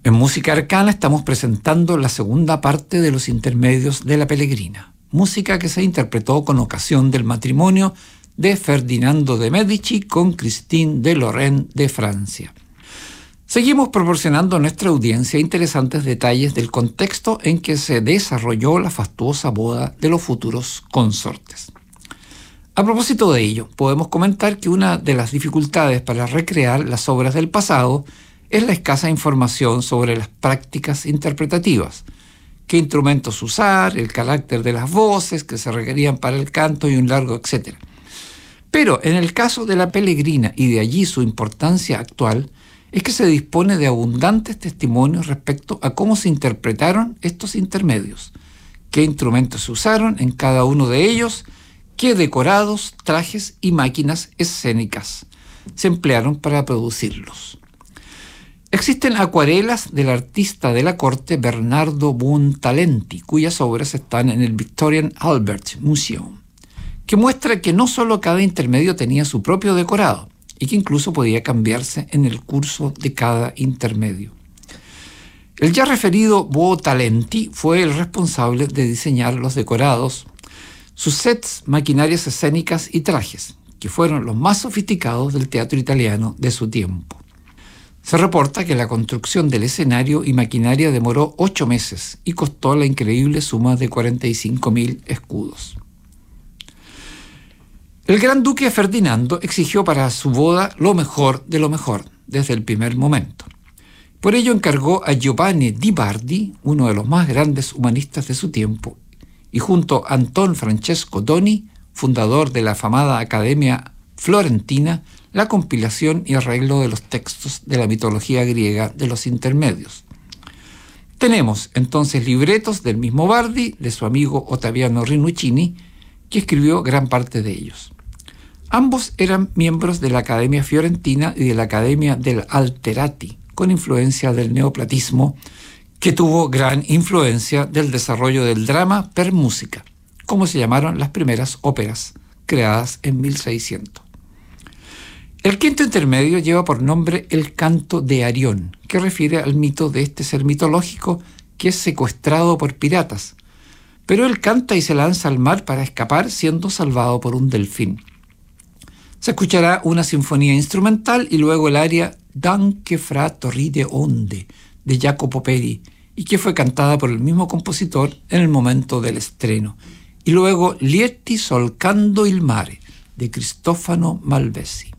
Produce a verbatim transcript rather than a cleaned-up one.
En Música Arcana estamos presentando la segunda parte de los intermedios de La Pellegrina, música que se interpretó con ocasión del matrimonio de Ferdinando de Medici con Christine de Lorraine de Francia. Seguimos proporcionando a nuestra audiencia interesantes detalles del contexto en que se desarrolló la fastuosa boda de los futuros consortes. A propósito de ello, podemos comentar que una de las dificultades para recrear las obras del pasado es la escasa información sobre las prácticas interpretativas, qué instrumentos usar, el carácter de las voces que se requerían para el canto y un largo etcétera. Pero en el caso de La Pellegrina, y de allí su importancia actual, es que se dispone de abundantes testimonios respecto a cómo se interpretaron estos intermedios, qué instrumentos se usaron en cada uno de ellos, qué decorados, trajes y máquinas escénicas se emplearon para producirlos. Existen acuarelas del artista de la corte Bernardo Buontalenti, cuyas obras están en el Victorian Albert Museum, que muestra que no solo cada intermedio tenía su propio decorado, y que incluso podía cambiarse en el curso de cada intermedio. El ya referido Buontalenti fue el responsable de diseñar los decorados, sus sets, maquinarias escénicas y trajes, que fueron los más sofisticados del teatro italiano de su tiempo. Se reporta que la construcción del escenario y maquinaria demoró ocho meses y costó la increíble suma de cuarenta y cinco mil escudos. El gran duque Ferdinando exigió para su boda lo mejor de lo mejor desde el primer momento. Por ello encargó a Giovanni di Bardi, uno de los más grandes humanistas de su tiempo, y junto a Anton Francesco Doni, fundador de la afamada Academia Florentina, la compilación y arreglo de los textos de la mitología griega de los intermedios. Tenemos entonces libretos del mismo Bardi, de su amigo Ottaviano Rinuccini, que escribió gran parte de ellos. Ambos eran miembros de la Academia Fiorentina y de la Academia del Alterati, con influencia del neoplatismo, que tuvo gran influencia del desarrollo del drama per musica, como se llamaron las primeras óperas, creadas en mil seiscientos. El quinto intermedio lleva por nombre el canto de Arión, que refiere al mito de este ser mitológico que es secuestrado por piratas, pero él canta y se lanza al mar para escapar siendo salvado por un delfín. Se escuchará una sinfonía instrumental y luego el aria Danke fra torride onde de Jacopo Peri, y que fue cantada por el mismo compositor en el momento del estreno, y luego Lieti solcando il mare de Cristofano Malvesi.